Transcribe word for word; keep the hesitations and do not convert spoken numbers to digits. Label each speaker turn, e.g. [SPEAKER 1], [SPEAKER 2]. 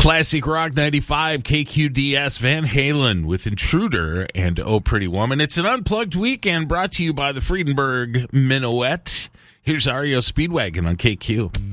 [SPEAKER 1] Classic Rock ninety-five, K Q D S, Van Halen with Intruder and Oh Pretty Woman. It's an unplugged weekend brought to you by the Friedenberg Minuet. Here's R E O Speedwagon on K Q.